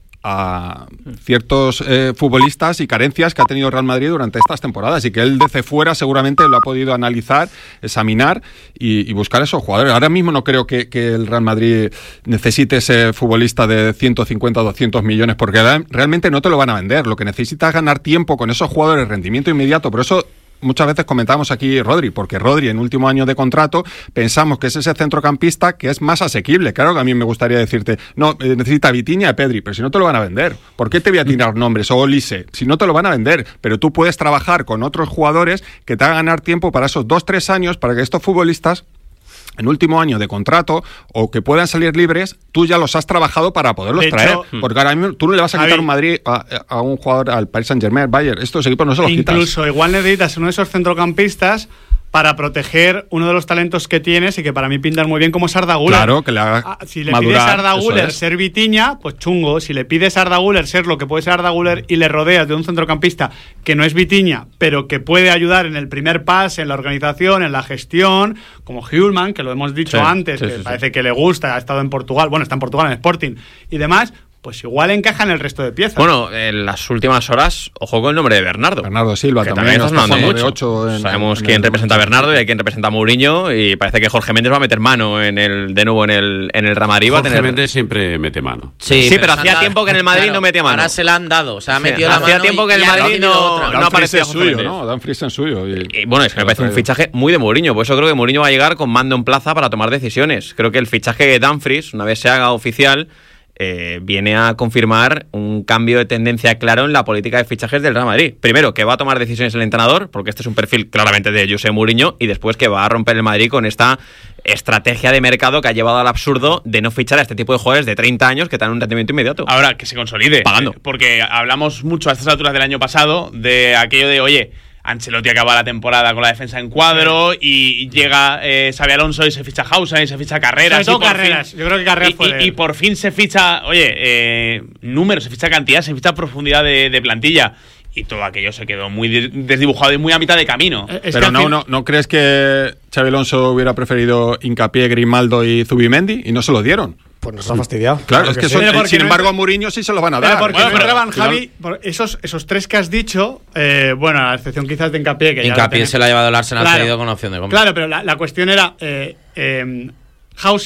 a ciertos eh, futbolistas y carencias que ha tenido Real Madrid durante estas temporadas y que él desde fuera seguramente lo ha podido analizar, examinar y, y buscar esos jugadores. Ahora mismo no creo que, que el Real Madrid necesite ese futbolista de ciento cincuenta o doscientos millones porque realmente no te lo van a vender. Lo que necesita es ganar tiempo con esos jugadores, rendimiento inmediato. Por eso muchas veces comentamos aquí Rodri, porque Rodri en último año de contrato pensamos que es ese centrocampista que es más asequible. Claro que a mí me gustaría decirte, no, eh, necesita Vitinha y Pedri, pero si no te lo van a vender. ¿Por qué te voy a tirar nombres? O Olise, si no te lo van a vender. Pero tú puedes trabajar con otros jugadores que te hagan ganar tiempo para esos dos, tres años, para que estos futbolistas en último año de contrato o que puedan salir libres, tú ya los has trabajado para poderlos de traer. Hecho, porque ahora mismo tú no le vas a quitar Javi, un Madrid a, a un jugador, al Paris Saint-Germain, Bayern. Estos equipos no se los quitas. Incluso igual necesitas uno de esos centrocampistas para proteger uno de los talentos que tienes y que para mí pintan muy bien como es Arda Güler. Claro, que le haga Ah, si le madurar, pides a Arda eso Güler es. ser Vitinha, pues chungo. Si le pides a Arda Güler ser lo que puede ser Arda Güler y le rodeas de un centrocampista que no es Vitinha, pero que puede ayudar en el primer pase, en la organización, en la gestión, como Hjulman, que lo hemos dicho Sí, antes, sí, que sí, parece sí. que le gusta, ha estado en Portugal, bueno, está en Portugal, en Sporting y demás, pues igual encaja en el resto de piezas. Bueno, en las últimas horas, ojo con el nombre de Bernardo. Bernardo Silva que también, también está está sonando jugando de mucho. ocho en- Sabemos en quién el- representa a Bernardo y a quién representa a Mourinho y parece que Jorge Méndez va a meter mano en el de nuevo en el en el Real Madrid. Va a Jorge tener... Méndez siempre mete mano. Sí, pero hacía anda- tiempo que en el Madrid claro, no metía mano. Ahora se la han dado, o sea, ha Sí, metido la hacía mano tiempo que en y el ya ha Madrid tenido no- otra. no Dan aparecía Fries es Jorge suyo, Méndez. ¿no? Dan Fries es suyo. Y, Y bueno, es que me parece un fichaje muy de Mourinho. Por eso creo que Mourinho va a llegar con mando en plaza para tomar decisiones. Creo que el fichaje de Dumfries, una vez se haga oficial, eh, viene a confirmar un cambio de tendencia claro en la política de fichajes del Real Madrid. Primero, que va a tomar decisiones el entrenador, porque este es un perfil claramente de José Mourinho, y después que va a romper el Madrid con esta estrategia de mercado que ha llevado al absurdo de no fichar a este tipo de jugadores de treinta años que te dan un rendimiento inmediato. Ahora, que se consolide. Pagando. Eh, Porque hablamos mucho a estas alturas del año pasado de aquello de, oye, Ancelotti acaba la temporada con la defensa en cuadro y llega eh, Xabi Alonso y se ficha Hausa y se ficha Carreras. Sobre todo y por Carreras. fin- Yo creo que Carreras y, fue y- de- y por fin se ficha, oye, eh, números, se ficha cantidad, se ficha profundidad de, de plantilla. Y todo aquello se quedó muy de- desdibujado y muy a mitad de camino. Es que pero al no, fin- no, ¿no crees que Xabi Alonso hubiera preferido Hincapié, Grimaldo y Zubimendi y no se lo dieron? Pues nos ha fastidiado. Claro, es que, sí. son- Pero porque sin no embargo entra- a Mourinho sí se lo van a Pero dar. porque Bueno, no pero entraban, al final- Javi, por esos, esos tres que has dicho, eh, bueno, a excepción quizás de Hincapié, que ya lo Hincapié tenemos. se la ha llevado el Arsenal Claro. cedido con opción de compra. Claro, pero la, la cuestión era eh, eh, Hausen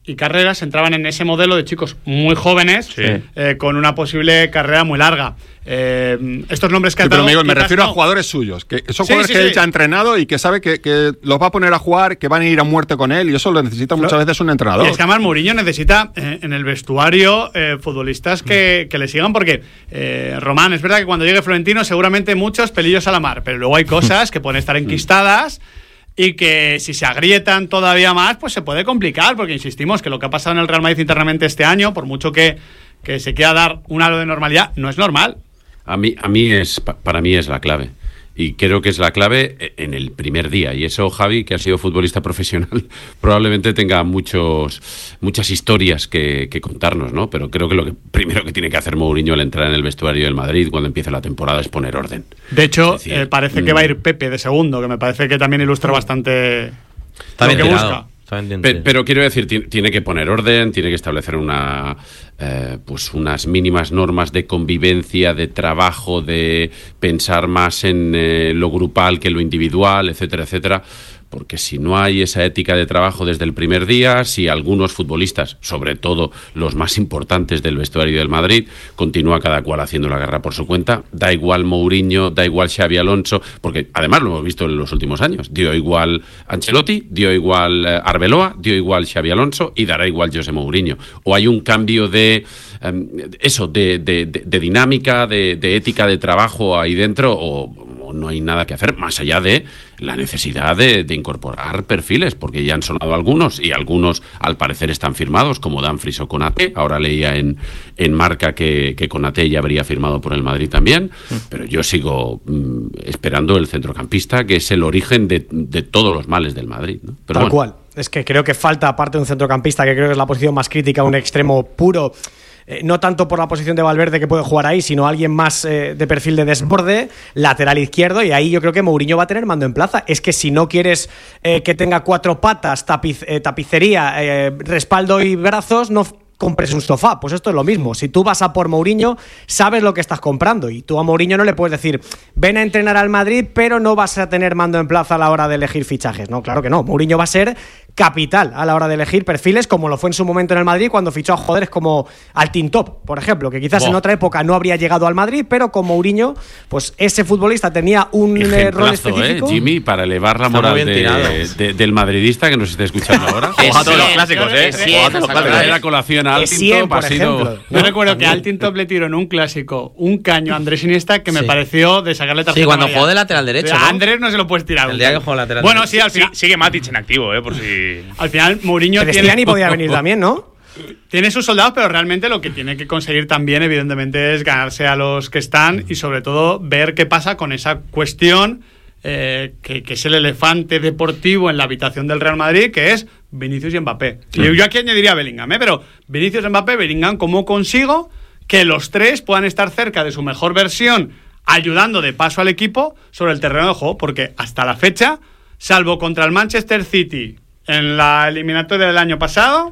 y Carreras entraban en ese modelo de chicos muy jóvenes, sí. eh, con una posible carrera muy larga. Eh, estos nombres que sí, ha dado, pero Miguel, me refiero no. a jugadores suyos, que son sí, jugadores sí, que sí. él ya ha entrenado y que sabe que, que los va a poner a jugar, que van a ir a muerte con él, y eso lo necesita muchas lo, veces un entrenador. Y es que además Mourinho necesita eh, en el vestuario eh, futbolistas que, que le sigan, porque eh, Román, es verdad que cuando llegue Florentino seguramente muchos pelillos a la mar, pero luego hay cosas que pueden estar enquistadas y que si se agrietan todavía más, pues se puede complicar, porque insistimos que lo que ha pasado en el Real Madrid internamente este año, por mucho que, que se quiera dar un halo de normalidad, no es normal. A mí, a mí es, para mí es la clave. Y creo que es la clave en el primer día. Y eso, Javi, que ha sido futbolista profesional, probablemente tenga muchos, muchas historias que, que contarnos, ¿no? Pero creo que lo que primero que tiene que hacer Mourinho al entrar en el vestuario del Madrid cuando empiece la temporada es poner orden. De hecho, decir, eh, parece que va a ir Pepe de segundo, que me parece que también ilustra bastante Está lo bien que tirado. busca. Pero, pero quiero decir, tiene que poner orden, tiene que establecer una, eh, pues unas mínimas normas de convivencia, de trabajo, de pensar más en eh, lo grupal que en lo individual, etcétera, etcétera. Porque si no hay esa ética de trabajo desde el primer día, si algunos futbolistas, sobre todo los más importantes del vestuario del Madrid, continúa cada cual haciendo la guerra por su cuenta, da igual Mourinho, da igual Xabi Alonso, porque además lo hemos visto en los últimos años, dio igual Ancelotti, dio igual eh, Arbeloa, dio igual Xabi Alonso y dará igual José Mourinho. O hay un cambio de eh, eso, de, de, de, de dinámica, de, de ética de trabajo ahí dentro, o no hay nada que hacer, más allá de la necesidad de, de incorporar perfiles, porque ya han sonado algunos, y algunos al parecer están firmados, como Dumfries o Konaté. Ahora leía en, en Marca que, que Konaté ya habría firmado por el Madrid también, pero yo sigo mmm, esperando el centrocampista, que es el origen de, de todos los males del Madrid, ¿no? Pero Tal bueno. cual. Es que creo que falta, aparte de un centrocampista, que creo que es la posición más crítica, un extremo puro. Eh, no tanto por la posición de Valverde, que puede jugar ahí, sino alguien más eh, de perfil de desborde, lateral izquierdo, y ahí yo creo que Mourinho va a tener mando en plaza. Es que si no quieres eh, que tenga cuatro patas, tapiz, eh, tapicería, eh, respaldo y brazos, no compres un sofá. Pues esto es lo mismo. Si tú vas a por Mourinho, sabes lo que estás comprando, y tú a Mourinho no le puedes decir ven a entrenar al Madrid, pero no vas a tener mando en plaza a la hora de elegir fichajes. No, claro que no. Mourinho va a ser capital a la hora de elegir perfiles, como lo fue en su momento en el Madrid cuando fichó a jugadores como Altintop, por ejemplo, que quizás oh. en otra época no habría llegado al Madrid, pero con Mourinho, pues ese futbolista tenía un eh, rol específico. Eh, Jimmy, para elevar la moral de, de, del madridista que nos esté escuchando ahora. Ojalá todos los clásicos, ¿eh? Ojalá todos los clásicos. La colación a Altintop ha sido... Yo recuerdo que Altintop le tiró en un clásico un caño a Andrés Iniesta que me sí. pareció de sacarle tarjeta. Sí, cuando María. jugó de lateral derecho, ¿no? A Andrés no se lo puedes tirar. El día que jugó lateral Bueno, derecho. sí, al final... Sí, sigue Matic en activo, ¿eh? Por si... Al final, Mourinho tiene... Cristiani podía venir también, ¿no? Tiene sus soldados, pero realmente lo que tiene que conseguir también, evidentemente, es ganarse a los que están y, sobre todo, ver qué pasa con esa cuestión eh, que, que es el elefante deportivo en la habitación del Real Madrid, que es Vinicius y Mbappé. Sí. Yo, yo aquí añadiría a Bellingham, ¿eh? Pero Vinicius, Mbappé, Bellingham, ¿cómo consigo que los tres puedan estar cerca de su mejor versión, ayudando de paso al equipo sobre el terreno de juego? Porque hasta la fecha, salvo contra el Manchester City en la eliminatoria del año pasado,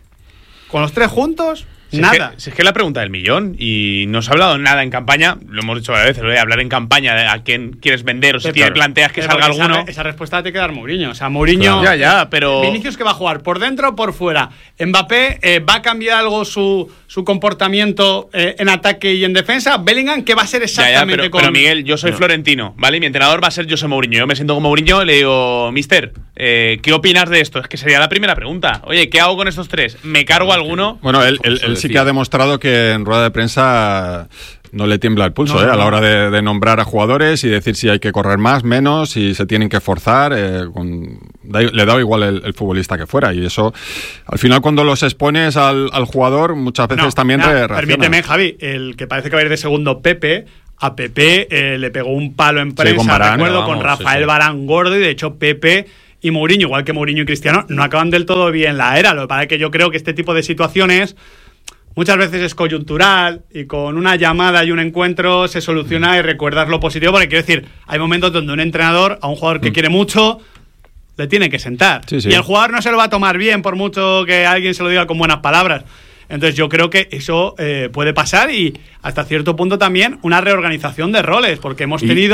con los tres juntos, si nada. Es que, si es que la pregunta del millón, y no se ha hablado nada en campaña, lo hemos dicho varias veces, lo de hablar en campaña de a quién quieres vender, o si sí, claro. planteas que pero salga esa, alguno. Esa respuesta la tiene que dar Mourinho. O sea, Mourinho. Claro. Ya, ya, pero. Vinicius, que va a jugar por dentro o por fuera. Mbappé, eh, ¿va a cambiar algo su, su comportamiento eh, en ataque y en defensa? Bellingham, ¿qué va a ser exactamente? Ya, ya, pero, con... pero Miguel, yo soy no. florentino, ¿vale? Mi entrenador va a ser José Mourinho. Yo me siento como Mourinho y le digo, mister, eh, ¿qué opinas de esto? Es que sería la primera pregunta. Oye, ¿qué hago con estos tres? ¿Me cargo alguno? Bueno, él, él, él sí que ha demostrado que en rueda de prensa no le tiembla el pulso no, eh, no, a la hora de, de nombrar a jugadores y decir si hay que correr más, menos, si se tienen que forzar. Eh, con, da, le da igual el, el futbolista que fuera, y eso al final cuando los expones al, al jugador muchas veces no, también nah, re, permíteme, Javi, el que parece que va a ir de segundo, Pepe. A Pepe eh, le pegó un palo en prensa, sí, con Varane, recuerdo, vamos, con Rafael sí, sí. Varane gordo, y de hecho Pepe y Mourinho, igual que Mourinho y Cristiano, no acaban del todo bien la era. Lo que pasa es que yo creo que este tipo de situaciones muchas veces es coyuntural, y con una llamada y un encuentro se soluciona y recuerdas lo positivo, porque quiero decir, hay momentos donde un entrenador a un jugador que mm. quiere mucho le tiene que sentar, sí, sí. y el jugador no se lo va a tomar bien por mucho que alguien se lo diga con buenas palabras. Entonces yo creo que eso eh, puede pasar, y hasta cierto punto también una reorganización de roles, porque hemos tenido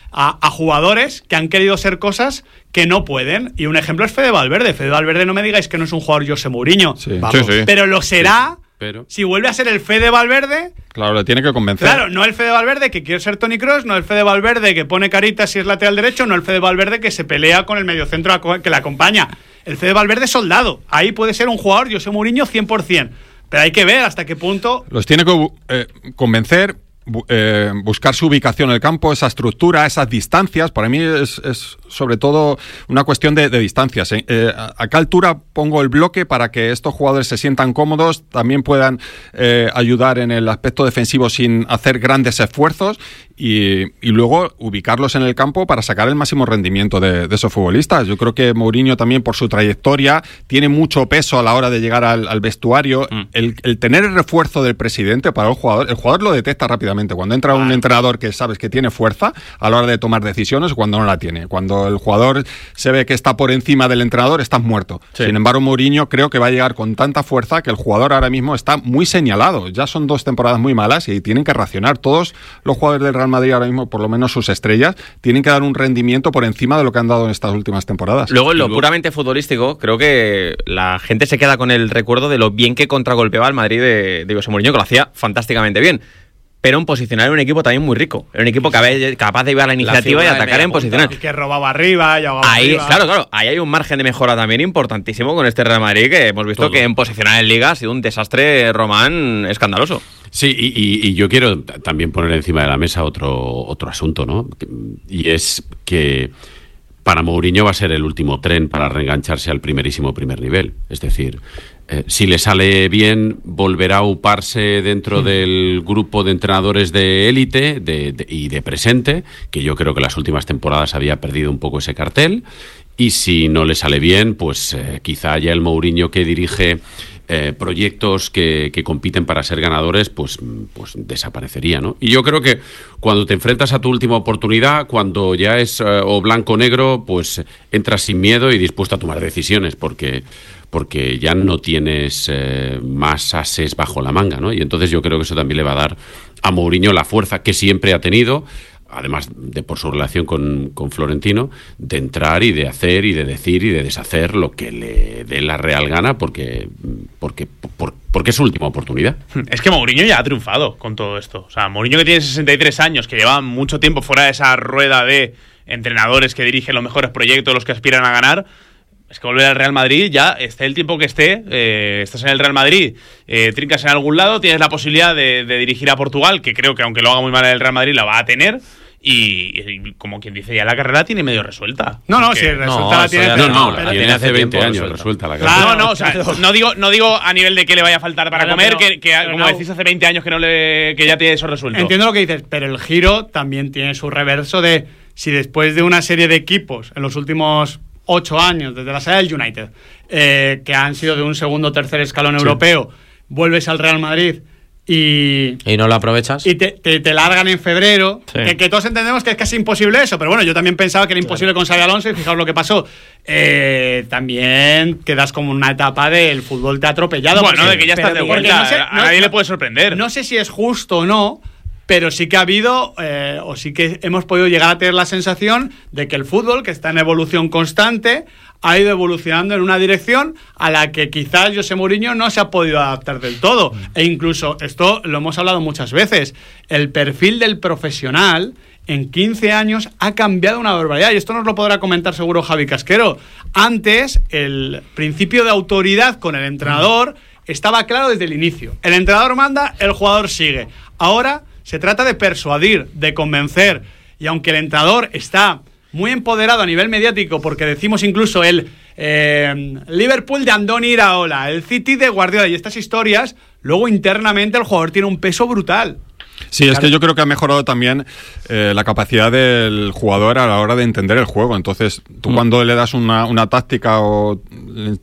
a, a jugadores que han querido ser cosas que no pueden. Y un ejemplo es Fede Valverde. Fede Valverde, no me digáis que no es un jugador José Mourinho. Sí, sí, sí. Pero lo será... Sí. Pero... si vuelve a ser el Fede Valverde... Claro, le tiene que convencer. Claro, no el Fede Valverde que quiere ser Toni Kroos, no el Fede Valverde que pone caritas si es lateral derecho, no el Fede Valverde que se pelea con el mediocentro que le acompaña. El Fede Valverde soldado. Ahí puede ser un jugador José Mourinho cien por ciento. Pero hay que ver hasta qué punto... Los tiene que eh, convencer... Eh, buscar su ubicación en el campo, esa estructura, esas distancias. Para mí es, es sobre todo una cuestión de, de distancias. Eh, eh, ¿A qué altura pongo el bloque para que estos jugadores se sientan cómodos, también puedan eh, ayudar en el aspecto defensivo sin hacer grandes esfuerzos y, y luego ubicarlos en el campo para sacar el máximo rendimiento de, de esos futbolistas? Yo creo que Mourinho también, por su trayectoria, tiene mucho peso a la hora de llegar al, al vestuario. Mm. El, el tener el refuerzo del presidente para el jugador, el jugador lo detecta rápidamente. Cuando entra un entrenador que sabes que tiene fuerza a la hora de tomar decisiones, cuando no la tiene. Cuando el jugador se ve que está por encima del entrenador, estás muerto. Sí. Sin embargo, Mourinho creo que va a llegar con tanta fuerza que el jugador ahora mismo está muy señalado. Ya son dos temporadas muy malas y tienen que racionar. Todos los jugadores del Real Madrid ahora mismo, por lo menos sus estrellas, tienen que dar un rendimiento por encima de lo que han dado en estas últimas temporadas. Luego, en lo puramente futbolístico, creo que la gente se queda con el recuerdo de lo bien que contragolpeaba el Madrid de, de José Mourinho, que lo hacía fantásticamente bien. Pero en posicionar un equipo también muy rico. Era un equipo capaz de llevar la iniciativa la y atacar en posicionar. Y que robaba arriba y ahogaba ahí, arriba. Claro, claro. Ahí hay un margen de mejora también importantísimo con este Real Madrid, que hemos visto Todo. que en posicionar en Liga ha sido un desastre, Román, escandaloso. Sí, y, y, y yo quiero también poner encima de la mesa otro, otro asunto, ¿no? Y es que para Mourinho va a ser el último tren para reengancharse al primerísimo primer nivel. Es decir... Eh, si le sale bien, volverá a uparse dentro del grupo de entrenadores de élite de, de, y de presente, que yo creo que las últimas temporadas había perdido un poco ese cartel. Y si no le sale bien, pues eh, quizá ya el Mourinho que dirige eh, proyectos que, que compiten para ser ganadores, pues, pues desaparecería, ¿no? Y yo creo que cuando te enfrentas a tu última oportunidad, cuando ya es eh, o blanco o negro, pues entras sin miedo y dispuesto a tomar decisiones, porque... porque ya no tienes eh, más ases bajo la manga, ¿no? Y entonces yo creo que eso también le va a dar a Mourinho la fuerza que siempre ha tenido, además de por su relación con, con Florentino, de entrar y de hacer y de decir y de deshacer lo que le dé la real gana, porque, porque, por, porque es su última oportunidad. Es que Mourinho ya ha triunfado con todo esto. O sea, Mourinho, que tiene sesenta y tres años, que lleva mucho tiempo fuera de esa rueda de entrenadores que dirigen los mejores proyectos, los que aspiran a ganar. Es que volver al Real Madrid, ya esté el tiempo que esté, eh, estás en el Real Madrid, eh, trincas en algún lado, tienes la posibilidad de, de dirigir a Portugal, que creo que aunque lo haga muy mal el Real Madrid, la va a tener. Y, y como quien dice, ya la carrera tiene medio resuelta. No, no, si sí, resuelta no, la tiene. No, no, la tiene hace veinte años resuelta, resuelta la carrera. Claro, no, no, o sea, no digo, no digo a nivel de que le vaya a faltar para comer, pero, que, que pero como no. decís hace veinte años que no le que ya tiene eso resuelto. Entiendo lo que dices, pero el giro también tiene su reverso de si después de una serie de equipos en los últimos ocho años, desde la sede del United, eh, que han sido de un segundo o tercer escalón sí. europeo, vuelves al Real Madrid y... ¿Y no lo aprovechas? Y te, te, te largan en febrero, sí. que, que todos entendemos que es casi imposible eso, pero bueno, yo también pensaba que era imposible claro. con Xabi Alonso y fijaos lo que pasó. Eh, también quedas como una etapa del fútbol te ha atropellado. Bueno, porque, de que ya estás de vuelta, no sé, a nadie no, le puede sorprender. No sé si es justo o no, pero sí que ha habido, eh, o sí que hemos podido llegar a tener la sensación de que el fútbol, que está en evolución constante, ha ido evolucionando en una dirección a la que quizás José Mourinho no se ha podido adaptar del todo. E incluso, esto lo hemos hablado muchas veces, el perfil del profesional en quince años ha cambiado una barbaridad. Y esto nos lo podrá comentar seguro Javi Casquero. Antes, el principio de autoridad con el entrenador estaba claro desde el inicio. El entrenador manda, el jugador sigue. Ahora se trata de persuadir, de convencer, y aunque el entrenador está muy empoderado a nivel mediático, porque decimos incluso el eh, Liverpool de Andoni Iraola, el City de Guardiola y estas historias, luego internamente el jugador tiene un peso brutal. Sí, es claro. que yo creo que ha mejorado también eh, la capacidad del jugador a la hora de entender el juego. Entonces, tú mm. cuando le das una, una táctica o le,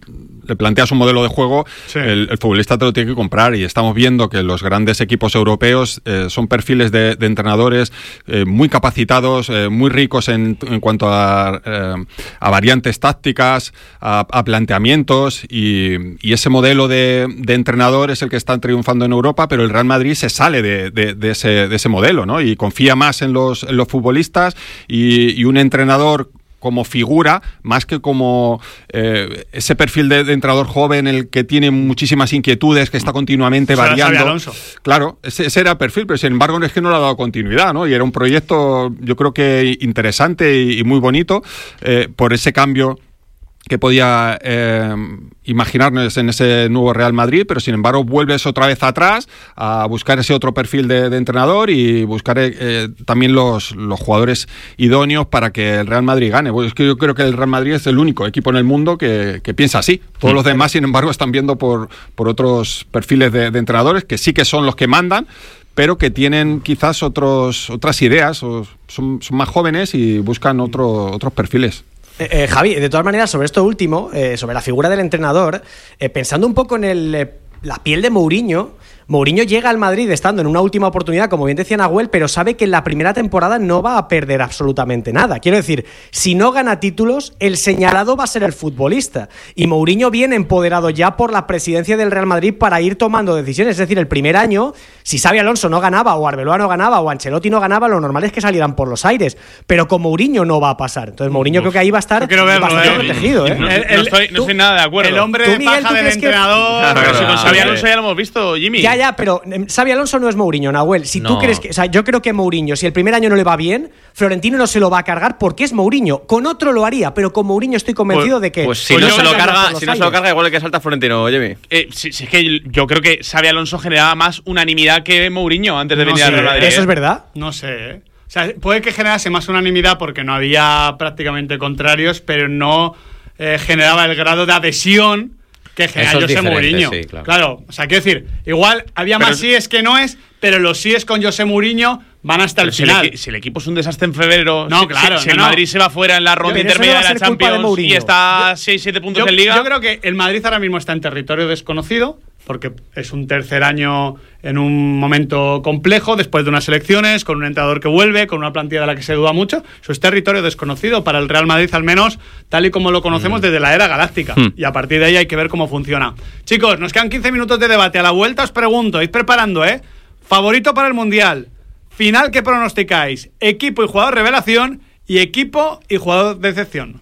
le planteas un modelo de juego, Sí. el, el futbolista te lo tiene que comprar, y estamos viendo que los grandes equipos europeos eh, son perfiles de, de entrenadores eh, muy capacitados, eh, muy ricos en, en cuanto a, eh, a variantes tácticas, a, a planteamientos, y, y ese modelo de, de entrenador es el que está triunfando en Europa, pero el Real Madrid se sale de, de, de, ese, de ese modelo, ¿no? Y confía más en los, en los futbolistas, y, y un entrenador como figura, más que como eh, ese perfil de, de entrenador joven, el que tiene muchísimas inquietudes, que está continuamente Eso era variando. Xabi Alonso. Claro, ese, ese era el perfil, pero sin embargo es que no le ha dado continuidad, ¿no? Y era un proyecto, yo creo que interesante y, y muy bonito, eh, por ese cambio que podía eh, imaginarnos en ese nuevo Real Madrid, pero sin embargo vuelves otra vez atrás a buscar ese otro perfil de, de entrenador y buscar eh, también los, los jugadores idóneos para que el Real Madrid gane. Pues es que yo creo que el Real Madrid es el único equipo en el mundo que, que piensa así. Todos los demás, sin embargo, están viendo por, por otros perfiles de, de entrenadores que sí que son los que mandan, pero que tienen quizás otros, otras ideas, o son, son más jóvenes y buscan otro, otros perfiles. Eh, eh, Javi, de todas maneras, sobre esto último, eh, sobre la figura del entrenador, eh, pensando un poco en el, eh, la piel de Mourinho, Mourinho llega al Madrid estando en una última oportunidad, como bien decía Nahuel, pero sabe que en la primera temporada no va a perder absolutamente nada. Quiero decir, si no gana títulos, el señalado va a ser el futbolista. Y Mourinho viene empoderado ya por la presidencia del Real Madrid para ir tomando decisiones. Es decir, el primer año, si Xabi Alonso no ganaba, o Arbeloa no ganaba, o Ancelotti no ganaba, lo normal es que salieran por los aires. Pero con Mourinho no va a pasar. Entonces Mourinho Uf, creo que ahí va a estar yo quiero verlo, bastante eh. protegido. ¿eh? No, El- no el- estoy, no tú- estoy nada de acuerdo. El hombre ¿Tú, de Miguel, paja tú del crees que- entrenador. Claro, pero si con Xabi Ah, Alonso ya lo hemos visto, Jimmy. Ya, ya, pero eh, Xabi Alonso no es Mourinho, Nahuel. Si tú No. crees que... O sea, yo creo que Mourinho, si el primer año no le va bien, Florentino no se lo va a cargar porque es Mourinho. Con otro lo haría, pero con Mourinho estoy convencido Pues- de que... Pues si no no se lo salgan por carga, los si no se lo aires. carga, igual el que salta Florentino, Jimmy. Eh, si, si es que yo creo que Xabi Alonso generaba más unanimidad que Mourinho antes de No venir sé, al Real Madrid. ¿Eso ¿eh? es verdad? No sé, ¿eh? O sea, puede que generase más unanimidad porque no había prácticamente contrarios, pero no eh, generaba el grado de adhesión que genera Eso es José diferente, Mourinho. sí, claro. o sea, quiero decir, igual había Pero más es- síes que no es, pero los síes con José Mourinho van hasta Pero el si el, final. equi- si el equipo es un desastre en febrero, No, si, claro, si, si no, el no. Madrid se va fuera en la ronda Pero eso no intermedia va a de la ser culpa de Champions y Mourinho. está a seis siete puntos Yo, en Liga. yo creo que el Madrid ahora mismo está en territorio desconocido, porque es un tercer año en un momento complejo, después de unas elecciones, con un entrenador que vuelve, con una plantilla de la que se duda mucho. Eso es territorio desconocido para el Real Madrid, al menos tal y como lo conocemos desde la era galáctica. Mm. Y a partir de ahí hay que ver cómo funciona. Chicos, nos quedan quince minutos de debate. A la vuelta os pregunto, id preparando, ¿eh? Favorito para el Mundial. Final que pronosticáis. Equipo y jugador revelación. Y equipo y jugador de decepción.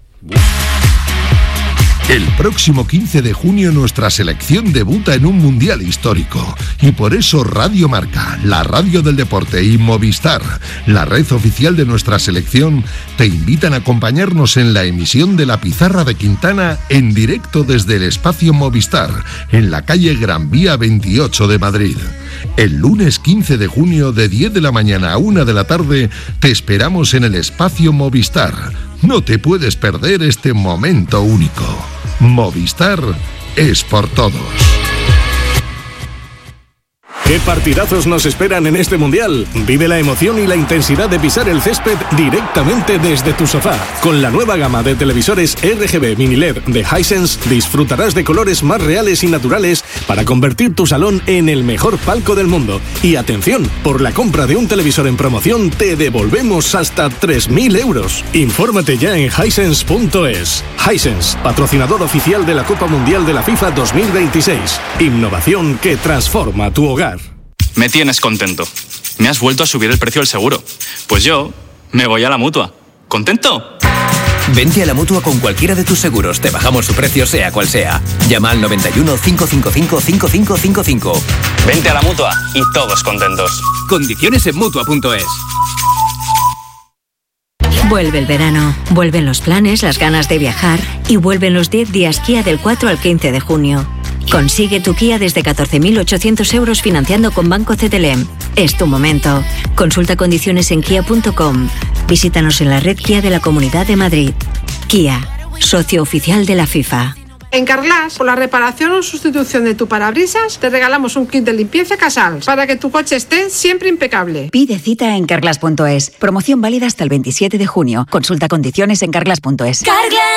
El próximo quince de junio nuestra selección debuta en un mundial histórico y por eso Radio Marca, la radio del deporte, y Movistar, la red oficial de nuestra selección, te invitan a acompañarnos en la emisión de La Pizarra de Quintana en directo desde el espacio Movistar, en la calle Gran Vía veintiocho de Madrid. El lunes quince de junio de diez de la mañana a una de la tarde te esperamos en el espacio Movistar. No te puedes perder este momento único. Movistar es por todos. ¿Qué partidazos nos esperan en este Mundial? Vive la emoción y la intensidad de pisar el césped directamente desde tu sofá. Con la nueva gama de televisores R G B Mini L E D de Hisense disfrutarás de colores más reales y naturales para convertir tu salón en el mejor palco del mundo. Y atención, por la compra de un televisor en promoción te devolvemos hasta tres mil euros. Infórmate ya en hisense punto es. Hisense, patrocinador oficial de la Copa Mundial de la FIFA dos mil veintiséis. Innovación que transforma tu hogar. Me tienes contento. Me has vuelto a subir el precio del seguro. Pues yo me voy a la Mutua. ¿Contento? Vente a la Mutua con cualquiera de tus seguros. Te bajamos su precio sea cual sea. Llama al noventa y uno, cinco cinco cinco, cinco cinco cinco cinco. Vente a la Mutua y todos contentos. Condiciones en Mutua punto es. Vuelve el verano, vuelven los planes, las ganas de viajar y vuelven los diez días Kia del cuatro al quince de junio. Consigue tu Kia desde catorce mil ochocientos euros financiando con Banco C T L E M. Es tu momento. Consulta condiciones en kia punto com. Visítanos en la red Kia de la Comunidad de Madrid. Kia, socio oficial de la FIFA. En Carglass, por la reparación o sustitución de tu parabrisas, te regalamos un kit de limpieza Casals para que tu coche esté siempre impecable. Pide cita en carglass punto es. Promoción válida hasta el veintisiete de junio. Consulta condiciones en carglass punto es. Carglass.